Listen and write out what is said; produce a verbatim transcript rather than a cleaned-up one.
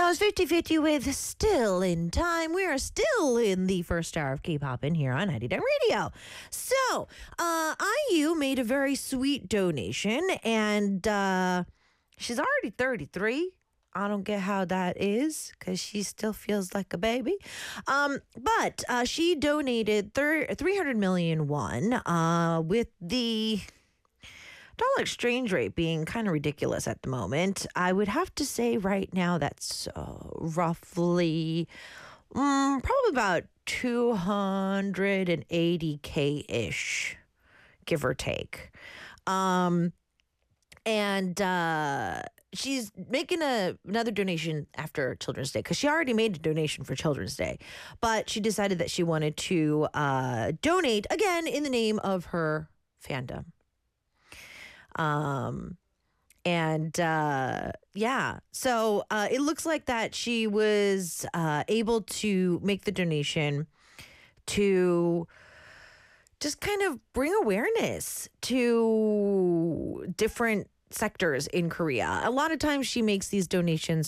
it's fifty-fifty with Still in Time. We are still in the first hour of K-pop in here on ninety Dang Radio. So, uh, I U made a very sweet donation, and uh, she's already thirty-three. I don't get how that is, because she still feels like a baby. Um, but uh, she donated thir- three hundred million won, uh, with the dollar exchange rate being kind of ridiculous at the moment. I would have to say right now that's uh, roughly um, probably about two hundred eighty K-ish, give or take. Um, and uh, she's making a, another donation after Children's Day, because she already made a donation for Children's Day. But she decided that she wanted to uh, donate, again, in the name of her fandom. Um, and, uh, yeah, so, uh, it looks like that she was, uh, able to make the donation to just kind of bring awareness to different sectors in Korea. A lot of times she makes these donations